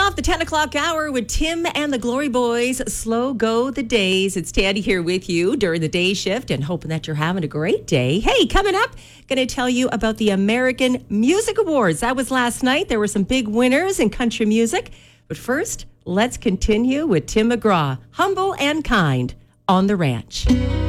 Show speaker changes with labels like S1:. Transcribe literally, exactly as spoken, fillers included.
S1: off the ten o'clock hour with Tim and the Glory Boys. Slow go the days. It's Tandy here with you during the day shift and hoping that you're having a great day. Hey, coming up, going to tell you about the American Music Awards. That was last night. There were some big winners in country music. But first, let's continue with Tim McGraw, Humble and Kind, on the Ranch.